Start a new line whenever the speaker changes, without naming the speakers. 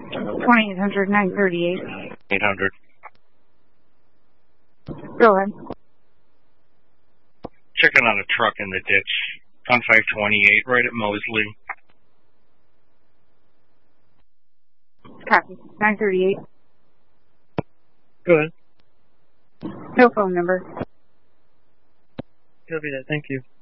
2800 938.
800.
Go ahead.
Checking on a truck in the ditch on 528 right at Mosley.
Copy. 938.
Go ahead.
No phone number.
Copy that. Thank you.